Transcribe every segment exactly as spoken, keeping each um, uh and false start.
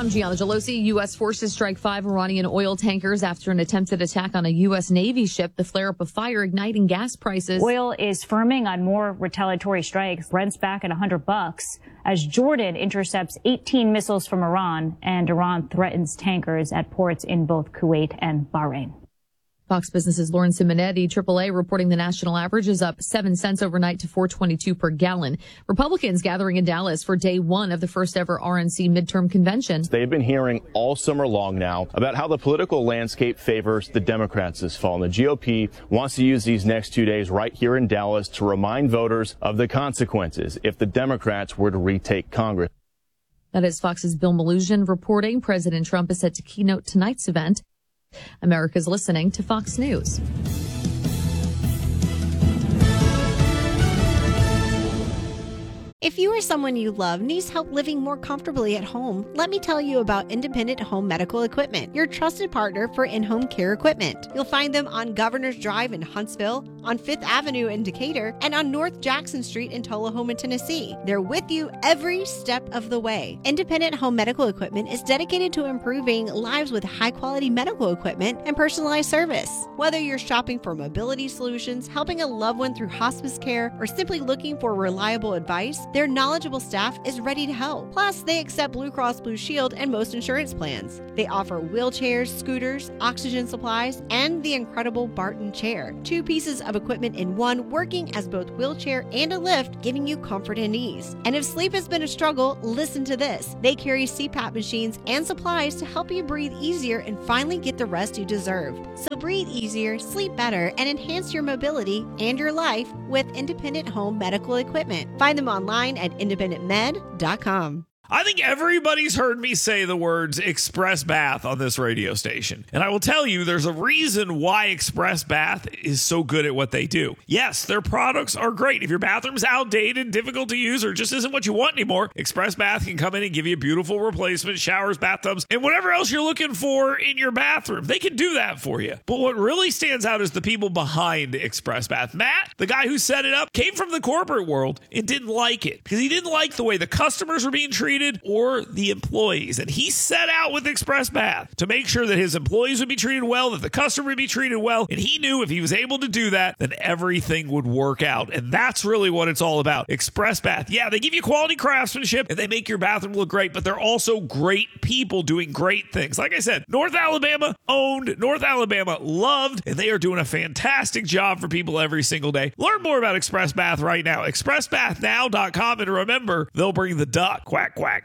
I'm Gianna Gelosi. U S forces strike five Iranian oil tankers after an attempted attack on a U S Navy ship. The flare-up of fire igniting gas prices. Oil is firming on more retaliatory strikes. Brent's back at one hundred bucks as Jordan intercepts eighteen missiles from Iran, and Iran threatens tankers at ports in both Kuwait and Bahrain. Fox Business's Lauren Simonetti, triple A, reporting the national average is up seven cents overnight to four twenty-two per gallon. Republicans gathering in Dallas for day one of the first ever R N C midterm convention. They've been hearing all summer long now about how the political landscape favors the Democrats this fall. And the G O P wants to use these next two days right here in Dallas to remind voters of the consequences if the Democrats were to retake Congress. That is Fox's Bill Melugin reporting. President Trump is set to keynote tonight's event. America's listening to Fox News. If you or someone you love needs help living more comfortably at home, let me tell you about Independent Home Medical Equipment, your trusted partner for in-home care equipment. You'll find them on Governor's Drive in Huntsville, on Fifth Avenue in Decatur, and on North Jackson Street in Tullahoma, Tennessee. They're with you every step of the way. Independent Home Medical Equipment is dedicated to improving lives with high-quality medical equipment and personalized service. Whether you're shopping for mobility solutions, helping a loved one through hospice care, or simply looking for reliable advice, their knowledgeable staff is ready to help. Plus, they accept Blue Cross Blue Shield and most insurance plans. They offer wheelchairs, scooters, oxygen supplies, and the incredible Barton chair. Two pieces of equipment in one, working as both wheelchair and a lift, giving you comfort and ease. And if sleep has been a struggle, listen to this. They carry C PAP machines and supplies to help you breathe easier and finally get the rest you deserve. So breathe easier, sleep better, and enhance your mobility and your life with Independent Home Medical Equipment. Find them online at independent med dot com. I think everybody's heard me say the words Express Bath on this radio station. And I will tell you, there's a reason why Express Bath is so good at what they do. Yes, their products are great. If your bathroom's outdated, difficult to use, or just isn't what you want anymore, Express Bath can come in and give you beautiful replacement showers, bathtubs, and whatever else you're looking for in your bathroom. They can do that for you. But what really stands out is the people behind Express Bath. Matt, the guy who set it up, came from the corporate world and didn't like it because he didn't like the way the customers were being treated or the employees. And he set out with Express Bath to make sure that his employees would be treated well, that the customer would be treated well. And he knew if he was able to do that, then everything would work out. And that's really what it's all about. Express Bath. Yeah, they give you quality craftsmanship and they make your bathroom look great, but they're also great people doing great things. Like I said, North Alabama owned, North Alabama loved, and they are doing a fantastic job for people every single day. Learn more about Express Bath right now. express bath now dot com. And remember, they'll bring the duck. Quack, quack.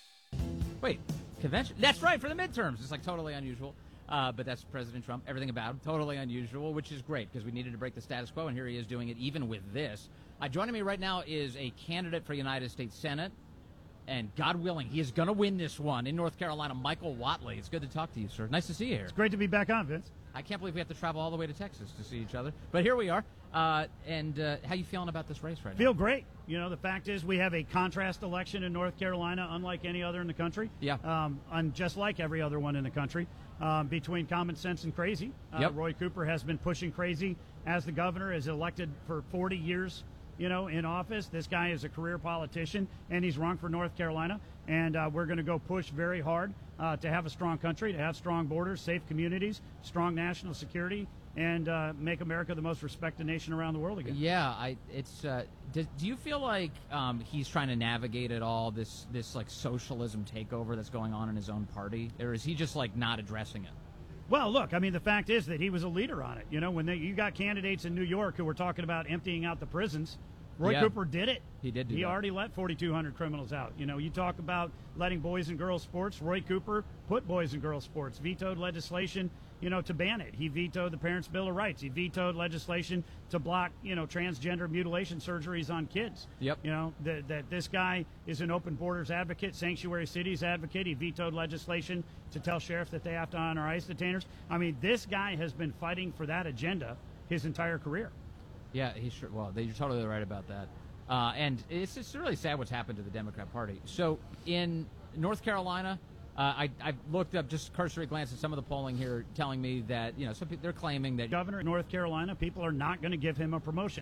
Wait, convention? That's right, for the midterms. It's like totally unusual. Uh, but that's President Trump. Everything about him, totally unusual, which is great because we needed to break the status quo, and here he is doing it even with this. Uh, joining me right now is a candidate for United States Senate, and God willing, he is going to win this one in North Carolina, Michael Whatley. It's good to talk to you, sir. Nice to see you here. It's great to be back on, Vince. I can't believe we have to travel all the way to Texas to see each other, but here we are. Uh, and uh, how you feeling about this race right now? Feel great. You know, the fact is we have a contrast election in North Carolina, unlike any other in the country. Yeah. Um, and just like every other one in the country, um, between common sense and crazy. Uh, yep. Roy Cooper has been pushing crazy as the governor, is elected for forty years, you know, in office. This guy is a career politician, and he's run for North Carolina. And uh, we're going to go push very hard uh, to have a strong country, to have strong borders, safe communities, strong national security, and uh, make America the most respected nation around the world again. Yeah, I. It's. Uh, do, do you feel like um, he's trying to navigate it all, this this like socialism takeover that's going on in his own party, or is he just like not addressing it? Well, look, I mean, the fact is that he was a leader on it. You know, when they, you got candidates in New York who were talking about emptying out the prisons, Roy yeah. Cooper did it. He did do He that. already let forty-two hundred criminals out. You know, you talk about letting boys and girls sports. Roy Cooper put boys and girls sports, vetoed legislation, you know, to ban it. He vetoed the Parents' Bill of Rights. He vetoed legislation to block, you know, transgender mutilation surgeries on kids. Yep. You know, that, that this guy is an open borders advocate, sanctuary cities advocate. He vetoed legislation to tell sheriffs that they have to honor ICE detainers. I mean, this guy has been fighting for that agenda his entire career. Yeah, he's sure. Well, you're totally right about that. Uh, and it's it's really sad what's happened to the Democrat Party. So in North Carolina, uh, I I've looked up just cursory glance at some of the polling here, telling me that you know some people, they're claiming that Governor of North Carolina, people are not going to give him a promotion.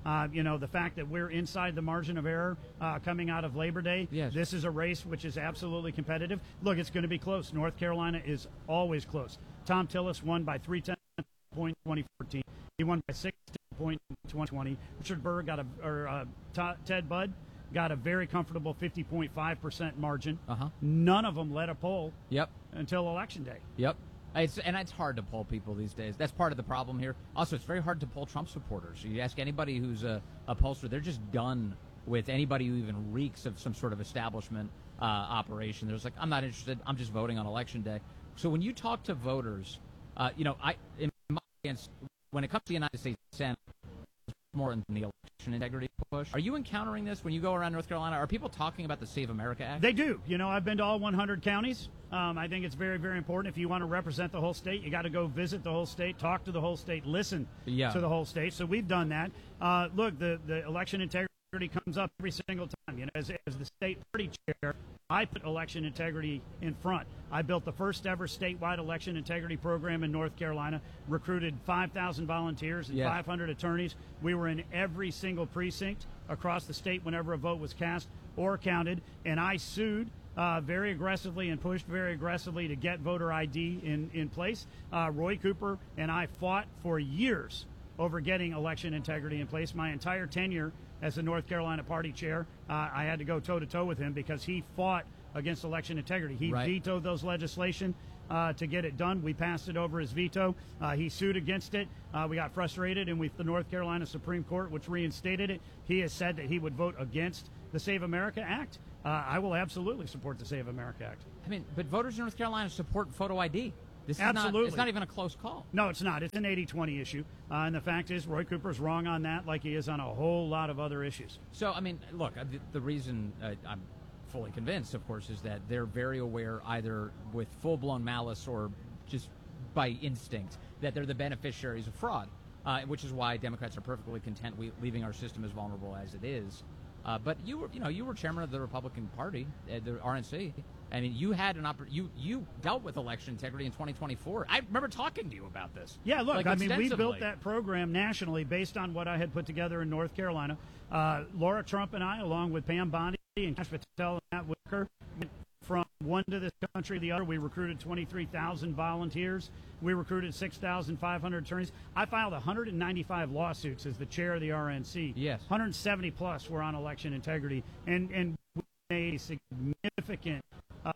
Uh, you know, the fact that we're inside the margin of error uh, coming out of Labor Day. Yes. This is a race which is absolutely competitive. Look, it's going to be close. North Carolina is always close. Tom Tillis won by three tenths of a point in twenty fourteen. He won by six point in twenty twenty. Richard Burr got a, or uh, T- Ted Budd got a very comfortable fifty point five percent margin. Uh-huh. None of them led a poll. Yep. Until Election Day. Yep. It's, and it's hard to poll people these days. That's part of the problem here. Also, it's very hard to poll Trump supporters. You ask anybody who's a, a pollster, they're just done with anybody who even reeks of some sort of establishment uh, operation. They're just like, I'm not interested. I'm just voting on Election Day. So when you talk to voters, uh, you know, I in my experience, when it comes to the United States Senate, it's more in the election integrity push. Are you encountering this when you go around North Carolina? Are people talking about the Save America Act? They do. You know, I've been to all one hundred counties. Um, I think it's very, very important. If you want to represent the whole state, you got to go visit the whole state, talk to the whole state, listen yeah. to the whole state. So we've done that. Uh, look, the, the election integrity comes up every single time. You know, as, as the state party chair, I put election integrity in front. I built the first ever statewide election integrity program in North Carolina, recruited five thousand volunteers and yes. five hundred attorneys. We were in every single precinct across the state whenever a vote was cast or counted, and I sued Uh, very aggressively and pushed very aggressively to get voter I D in, in place. Uh, Roy Cooper and I fought for years over getting election integrity in place. My entire tenure as the North Carolina party chair, uh, I had to go toe-to-toe with him because he fought against election integrity. He right. vetoed those legislation uh, to get it done. We passed it over his veto. Uh, he sued against it. Uh, we got frustrated, and we, the North Carolina Supreme Court, which reinstated it, he has said that he would vote against the Save America Act. Uh, I will absolutely support the Save America Act. I mean, but voters in North Carolina support photo I D. This is Absolutely. Not, it's not even a close call. No, it's not. It's an eighty twenty issue. Uh, and the fact is, Roy Cooper's wrong on that like he is on a whole lot of other issues. So, I mean, look, the, the reason uh, I'm fully convinced, of course, is that they're very aware, either with full-blown malice or just by instinct, that they're the beneficiaries of fraud, uh, which is why Democrats are perfectly content we, leaving our system as vulnerable as it is. Uh, but you were, you know, you were chairman of the Republican Party, uh, the R N C. I mean, you had an oppor- you you dealt with election integrity in twenty twenty-four. I remember talking to you about this. Yeah, look, like, I mean, we built that program nationally based on what I had put together in North Carolina. Uh, Laura Trump and I, along with Pam Bondi and Cash Patel and Matt Whitaker, went from one to this country to the other. We recruited twenty-three thousand volunteers. We recruited six thousand five hundred attorneys. I filed one hundred ninety-five lawsuits as the chair of the R N C. Yes. one hundred seventy plus were on election integrity. And, and we made a significant uh,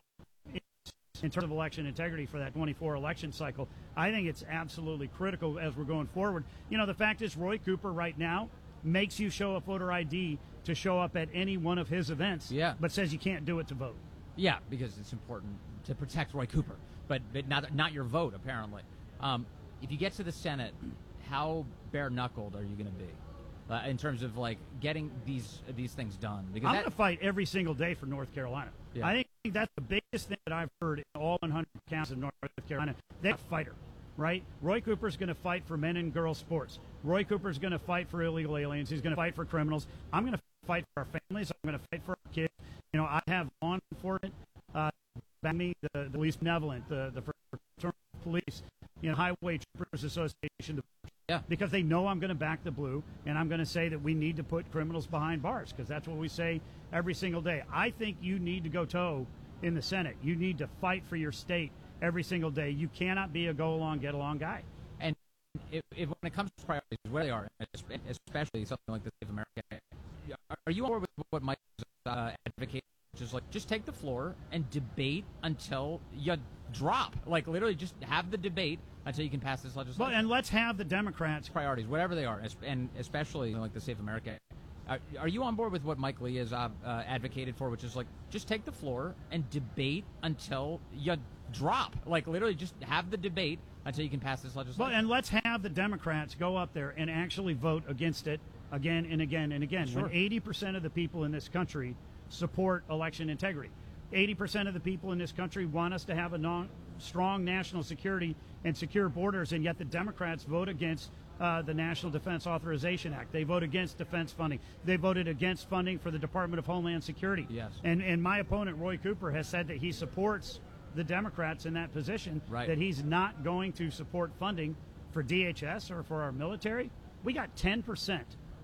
in terms of election integrity for that twenty-four election cycle. I think it's absolutely critical as we're going forward. You know, the fact is Roy Cooper right now makes you show a voter I D to show up at any one of his events, yeah. but says you can't do it to vote. Yeah, because it's important to protect Roy Cooper, but, but not not your vote, apparently. Um, if you get to the Senate, how bare-knuckled are you going to be uh, in terms of, like, getting these these things done? Because I'm that, going to fight every single day for North Carolina. Yeah. I think that's the biggest thing that I've heard in all one hundred counties of North Carolina. They're a fighter, right? Roy Cooper's going to fight for men and girls sports. Roy Cooper's going to fight for illegal aliens. He's going to fight for criminals. I'm going to fight for our families. I'm going to fight for our kids. You know, I have law enforcement uh, back me, the, the police benevolent, the, the fraternal police, you know, Highway Troopers Association, yeah. because they know I'm going to back the blue, and I'm going to say that we need to put criminals behind bars, because that's what we say every single day. I think you need to go toe in the Senate. You need to fight for your state every single day. You cannot be a go-along, get-along guy. And if, if when it comes to priorities, where they are, especially something like the Save America, are you on board with what Mike uh, advocates? Just like, just take the floor and debate until you drop. Like, literally, just have the debate until you can pass this legislation. Well, and let's have the Democrats priorities, whatever they are, and especially like the Save America. Are, are you on board with what Mike Lee has uh, uh, advocated for, which is like, just take the floor and debate until you drop. Like, literally, just have the debate until you can pass this legislation. Well, and let's have the Democrats go up there and actually vote against it again and again and again. Sure. When eighty percent of the people in this country support election integrity, eighty percent of the people in this country want us to have a non- strong national security and secure borders, and yet the Democrats vote against uh, the National Defense Authorization Act. They vote against defense funding. They voted against funding for the Department of Homeland Security. Yes. And, and my opponent, Roy Cooper, has said that he supports the Democrats in that position, right. that he's not going to support funding for D H S or for our military. We got ten percent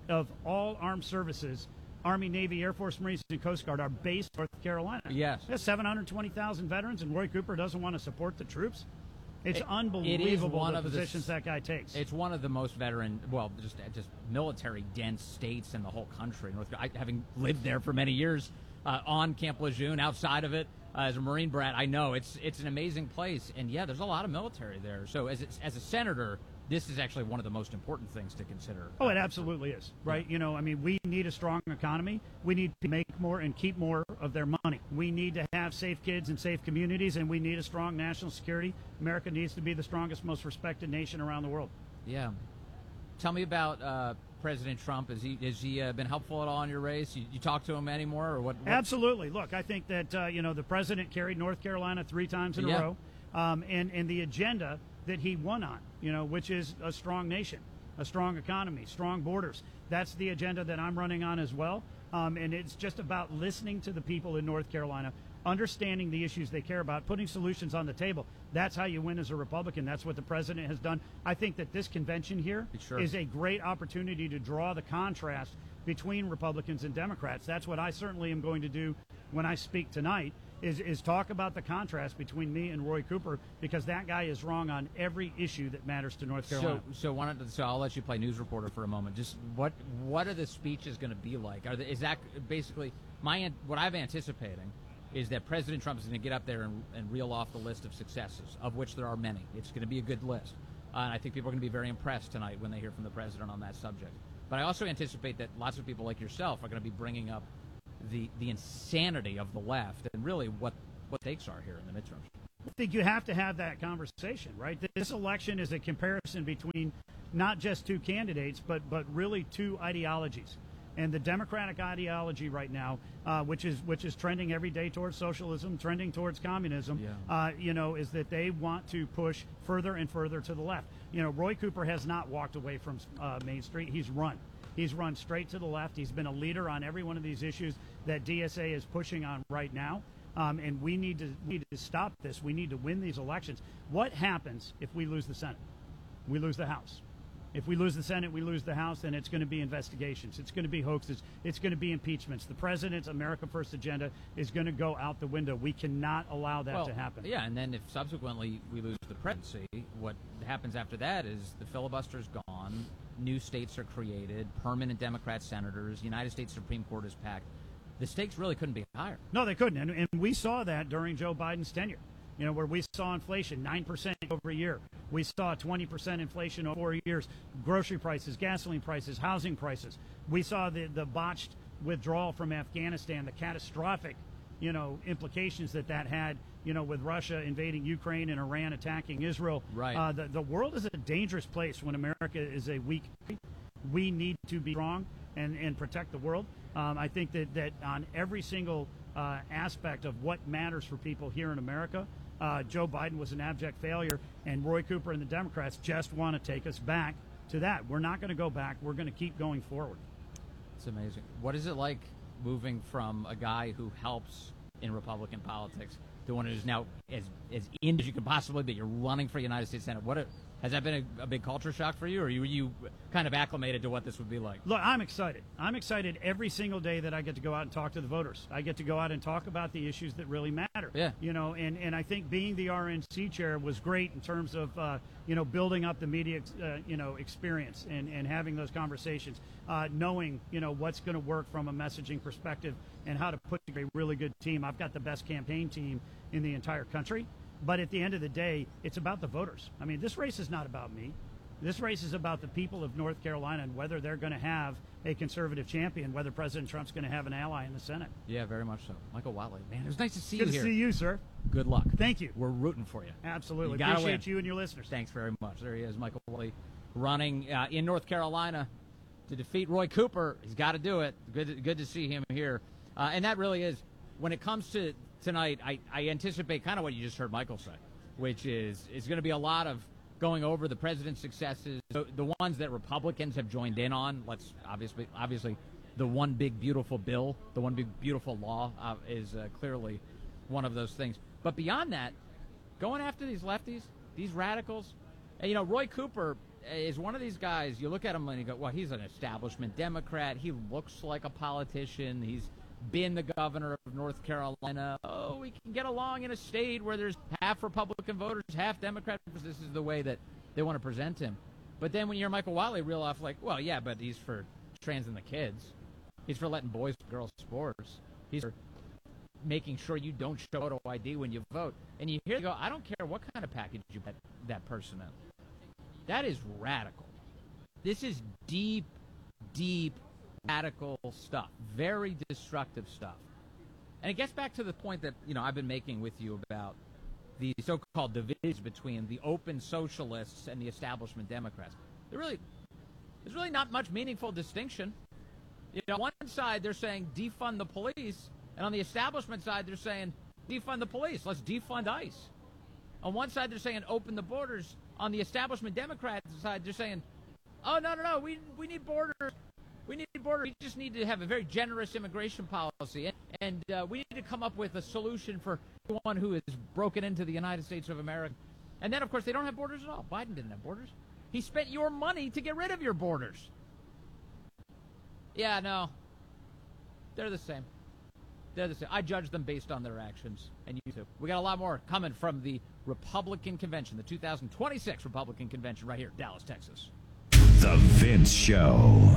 of all armed services, Army, Navy, Air Force, Marines, and Coast Guard, are based in North Carolina. Yes. There's seven hundred twenty thousand veterans, and Roy Cooper doesn't want to support the troops. It's it, unbelievable it is one the of positions the, that guy takes. It's one of the most veteran, well, just just military-dense states in the whole country. North, I, having lived there for many years uh, on Camp Lejeune, outside of it, uh, as a Marine brat, I know it's it's an amazing place. And, yeah, there's a lot of military there. So as as a senator, this is actually one of the most important things to consider. Oh, it absolutely is, right? Yeah. You know, I mean, we need a strong economy. We need to make more and keep more of their money. We need to have safe kids and safe communities, and we need a strong national security. America needs to be the strongest, most respected nation around the world. Yeah. Tell me about uh, President Trump. Has he has he uh, been helpful at all in your race? You, you talk to him anymore, or what? what? Absolutely. Look, I think that, uh, you know, the president carried North Carolina three times in yeah. a row, um, and, and the agenda that he won on, you know, which is a strong nation, a strong economy, strong borders. That's the agenda that I'm running on as well. Um, and it's just about listening to the people in North Carolina, understanding the issues they care about, putting solutions on the table. That's how you win as a Republican. That's what the president has done. I think that this convention here sure. is a great opportunity to draw the contrast between Republicans and Democrats. That's what I certainly am going to do when I speak tonight. Is, is talk about the contrast between me and Roy Cooper, because that guy is wrong on every issue that matters to North Carolina. So, so, why not, so I'll let you play news reporter for a moment. Just what what are the speeches going to be like? Are the, is that basically my what I'm anticipating is that President Trump is going to get up there and, and reel off the list of successes, of which there are many. It's going to be a good list, uh, and I think people are going to be very impressed tonight when they hear from the president on that subject. But I also anticipate that lots of people like yourself are going to be bringing up the the insanity of the left and really what what stakes are here in the midterms. I think you have to have that conversation, right? This election is a comparison between not just two candidates, but but really two ideologies. And the Democratic ideology right now, uh, which is which is trending every day towards socialism, trending towards communism, yeah. uh, you know, is that they want to push further and further to the left. You know, Roy Cooper has not walked away from uh, Main Street. He's run. He's run straight to the left. He's been a leader on every one of these issues that D S A is pushing on right now. Um, and we need to we need to stop this. We need to win these elections. What happens if we lose the Senate? We lose the House. If we lose the Senate, we lose the House, then it's going to be investigations. It's going to be hoaxes. It's going to be impeachments. The president's America First agenda is going to go out the window. We cannot allow that well, to happen. Yeah, and then if subsequently we lose the presidency, what happens after that is the filibuster's gone, new states are created, permanent Democrat senators, the United States Supreme Court is packed. The stakes really couldn't be higher. No, they couldn't. And, and we saw that during Joe Biden's tenure, you know, where we saw inflation nine percent over a year. We saw twenty percent inflation over four years, grocery prices, gasoline prices, housing prices. We saw the, the botched withdrawal from Afghanistan, the catastrophic, you know, implications that that had, you know, with Russia invading Ukraine and Iran attacking Israel. Right. Uh, the, the world is a dangerous place when America is a weak country. We need to be strong and, and protect the world. Um, I think that, that on every single uh, aspect of what matters for people here in America, uh, Joe Biden was an abject failure, and Roy Cooper and the Democrats just want to take us back to that. We're not going to go back. We're going to keep going forward. It's amazing. What is it like moving from a guy who helps in Republican politics to one who's now as as in as you can possibly be? You're running for United States Senate. What a, has that been a, a big culture shock for you, or were you, you kind of acclimated to what this would be like? Look, I'm excited. I'm excited every single day that I get to go out and talk to the voters. I get to go out and talk about the issues that really matter. Yeah. You know, and, and I think being the R N C chair was great in terms of, uh, you know, building up the media, uh, you know, experience and, and having those conversations, uh, knowing, you know, what's going to work from a messaging perspective and how to put together a really good team. I've got the best campaign team in the entire country. But at the end of the day, it's about the voters. I mean, this race is not about me. This race is about the people of North Carolina and whether they're going to have a conservative champion, whether President Trump's going to have an ally in the Senate. Yeah, very much so. Michael Whatley, man, it was nice to see Good you to here. see you, sir. Good luck. Thank you. We're rooting for you. Absolutely. You gotta Appreciate win. you and your listeners. Thanks very much. There he is, Michael Whatley, running uh, in North Carolina to defeat Roy Cooper. He's got to do it. Good, to, good to see him here. Uh, and that really is, when it comes to tonight, I, I anticipate kind of what you just heard Michael say, which is it's going to be a lot of going over the president's successes, the, the ones that Republicans have joined in on. Let's obviously, obviously, the one big beautiful bill, the one big beautiful law uh, is uh, clearly one of those things. But beyond that, going after these lefties, these radicals, and, you know, Roy Cooper, is one of these guys, you look at him and you go, well, he's an establishment Democrat. He looks like a politician. He's been the governor of North Carolina. Oh, we can get along in a state where there's half Republican voters, half Democrat. This is the way that they want to present him. But then when you're Michael Whatley, reel off like, well, yeah, but he's for trans and the kids. He's for letting boys and girls sports. He's for making sure you don't show photo I D when you vote. And you hear, you go, I don't care what kind of package you put that person in. That is radical. This is deep, deep, radical stuff. Very destructive stuff. And it gets back to the point that, you know, I've been making with you about the so-called division between the open socialists and the establishment Democrats. There really, there's really not much meaningful distinction. You know, on one side they're saying defund the police, and on the establishment side they're saying defund the police. Let's defund ICE. On one side they're saying open the borders. On the establishment Democrat side they're saying, oh no no no, we we need borders. We need borders. We just need to have a very generous immigration policy, and, and uh, we need to come up with a solution for anyone who has broken into the United States of America. And then, of course, they don't have borders at all. Biden didn't have borders. He spent your money to get rid of your borders. Yeah, no. They're the same. They're the same. I judge them based on their actions, and you too. We got a lot more coming from the Republican Convention, the two thousand twenty-six Republican Convention right here, Dallas, Texas. The Vince Show.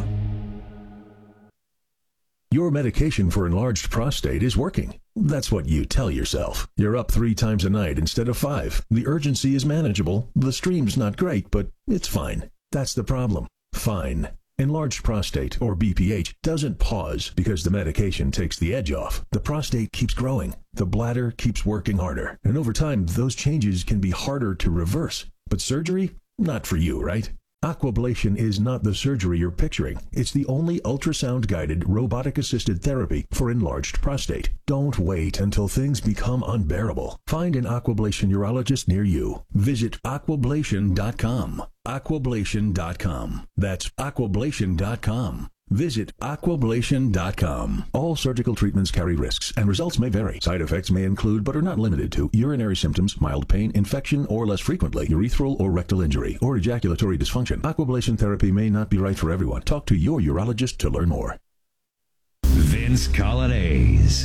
Your medication for enlarged prostate is working. That's what you tell yourself. You're up three times a night instead of five. The urgency is manageable. The stream's not great, but it's fine. That's the problem. Fine. Enlarged prostate, or B P H, doesn't pause because the medication takes the edge off. The prostate keeps growing. The bladder keeps working harder. And over time, those changes can be harder to reverse. But surgery? Not for you, right? Aquablation is not the surgery you're picturing. It's the only ultrasound-guided, robotic-assisted therapy for enlarged prostate. Don't wait until things become unbearable. Find an Aquablation urologist near you. Visit aquablation dot com. aquablation dot com. That's aquablation dot com. Visit aquablation dot com. All surgical treatments carry risks, and results may vary. Side effects may include, but are not limited to, urinary symptoms, mild pain, infection, or less frequently, urethral or rectal injury, or ejaculatory dysfunction. Aquablation therapy may not be right for everyone. Talk to your urologist to learn more. Vince Colonnese.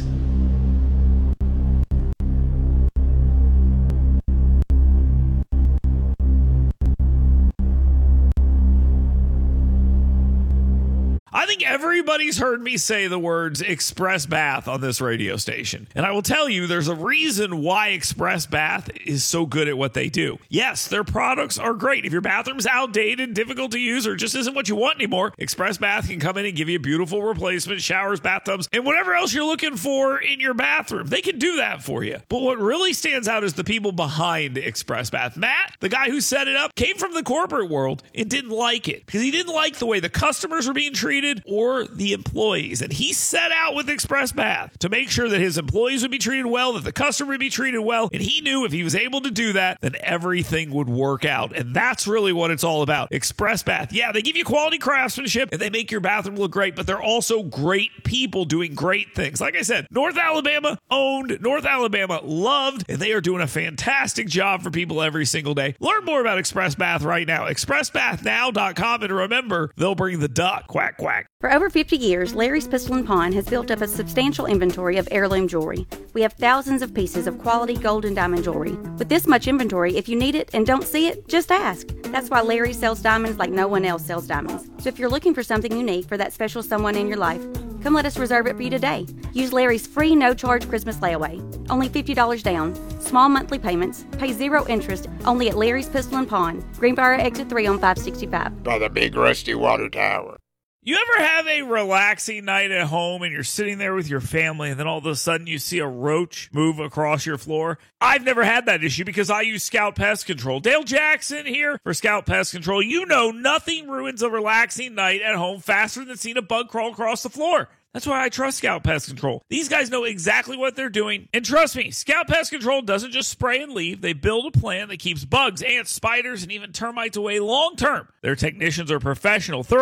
I think everybody's heard me say the words Express Bath on this radio station. And I will tell you, there's a reason why Express Bath is so good at what they do. Yes, their products are great. If your bathroom's outdated, difficult to use, or just isn't what you want anymore, Express Bath can come in and give you a beautiful replacement, showers, bathtubs, and whatever else you're looking for in your bathroom. They can do that for you. But what really stands out is the people behind Express Bath. Matt, the guy who set it up, came from the corporate world and didn't like it because he didn't like the way the customers were being treated or the employees. And he set out with Express Bath to make sure that his employees would be treated well, that the customer would be treated well. And he knew if he was able to do that, then everything would work out. And that's really what it's all about. Express Bath. Yeah, they give you quality craftsmanship and they make your bathroom look great, but they're also great people doing great things. Like I said, North Alabama owned, North Alabama loved, and they are doing a fantastic job for people every single day. Learn more about Express Bath right now. express bath now dot com. And remember, they'll bring the duck. Quack, quack. For over fifty years, Larry's Pistol and Pawn has built up a substantial inventory of heirloom jewelry. We have thousands of pieces of quality gold and diamond jewelry. With this much inventory, if you need it and don't see it, just ask. That's why Larry sells diamonds like no one else sells diamonds. So if you're looking for something unique for that special someone in your life, come let us reserve it for you today. Use Larry's free no-charge Christmas layaway. Only fifty dollars down. Small monthly payments. Pay zero interest. Only at Larry's Pistol and Pawn. Greenbrier Exit three on five sixty-five. By the big rusty water tower. You ever have a relaxing night at home and you're sitting there with your family and then all of a sudden you see a roach move across your floor? I've never had that issue because I use Scout Pest Control. Dale Jackson here for Scout Pest Control. You know nothing ruins a relaxing night at home faster than seeing a bug crawl across the floor. That's why I trust Scout Pest Control. These guys know exactly what they're doing. And trust me, Scout Pest Control doesn't just spray and leave. They build a plan that keeps bugs, ants, spiders, and even termites away long term. Their technicians are professional, thorough,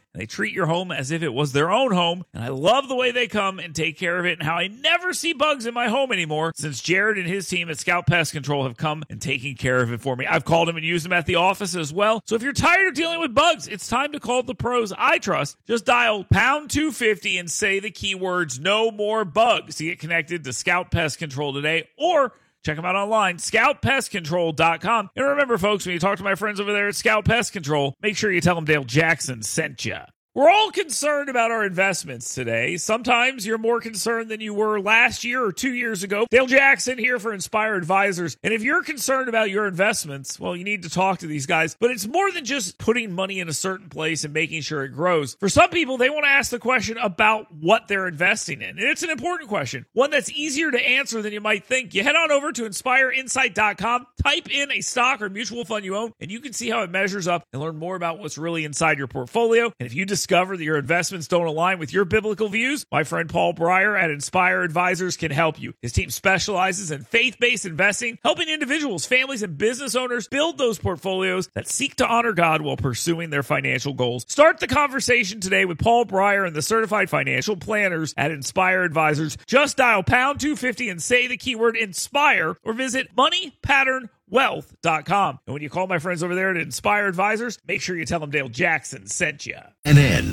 and they treat your home as if it was their own home. And I love the way they come and take care of it, and how I never see bugs in my home anymore since Jared and his team at Scout Pest Control have come and taken care of it for me. I've called them and used them at the office as well. So if you're tired of dealing with bugs, it's time to call the pros I trust. Just dial pound two fifty and say the keywords "no more bugs" to get connected to Scout Pest Control today, or check them out online, scout pest control dot com. And remember, folks, when you talk to my friends over there at Scout Pest Control, make sure you tell them Dale Jackson sent you. We're all concerned about our investments today. Sometimes you're more concerned than you were last year or two years ago. Dale Jackson here for Inspire Advisors. And if you're concerned about your investments, well, you need to talk to these guys. But it's more than just putting money in a certain place and making sure it grows. For some people, they want to ask the question about what they're investing in. And it's an important question, one that's easier to answer than you might think. You head on over to inspire insight dot com, type in a stock or mutual fund you own, and you can see how it measures up and learn more about what's really inside your portfolio. And if you discover that your investments don't align with your biblical views, my friend Paul Breyer at Inspire Advisors can help you. His team specializes in faith-based investing, helping individuals, families, and business owners build those portfolios that seek to honor God while pursuing their financial goals. Start the conversation today with Paul Breyer and the certified financial planners at Inspire Advisors. Just dial pound two fifty and say the keyword INSPIRE, or visit money pattern wealth dot com. And when you call my friends over there at Inspire Advisors, make sure you tell them Dale Jackson sent you. And then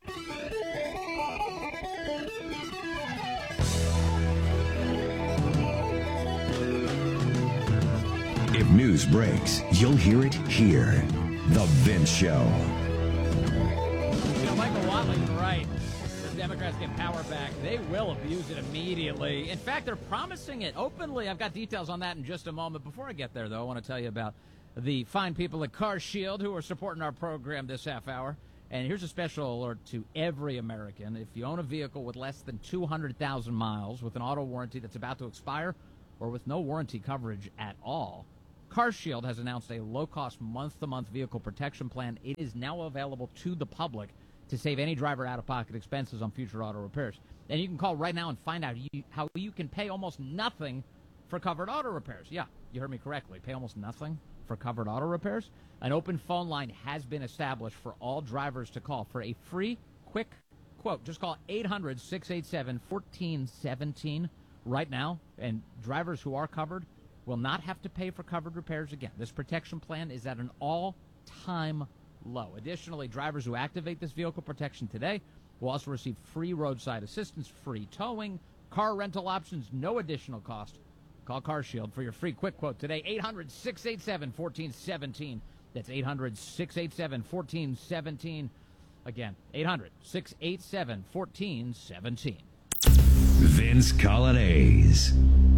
if news breaks, you'll hear it here. The Vince Show. You know, Michael Watling's right. If Democrats get power back, they will abuse it immediately. In fact, they're promising it openly. I've got details on that in just a moment. Before I get there, though, I want to tell you about the fine people at CarShield who are supporting our program this half hour. And here's a special alert to every American. If you own a vehicle with less than two hundred thousand miles, with an auto warranty that's about to expire, or with no warranty coverage at all, CarShield has announced a low-cost month-to-month vehicle protection plan. It is now available to the public to save any driver out-of-pocket expenses on future auto repairs. And you can call right now and find out you, how you can pay almost nothing for covered auto repairs. Yeah, you heard me correctly. Pay almost nothing for covered auto repairs. An open phone line has been established for all drivers to call for a free, quick quote. Just call eight hundred, six eight seven, one four one seven right now, and drivers who are covered will not have to pay for covered repairs again. This protection plan is at an all-time low. Additionally, drivers who activate this vehicle protection today will also receive free roadside assistance, free towing, car rental options, no additional cost. Call CarShield for your free quick quote today, eight hundred, six eight seven, one four one seven. That's eight hundred, six eight seven, one four one seven. Again, eight hundred, six eight seven, one four one seven. Vince Colonnese.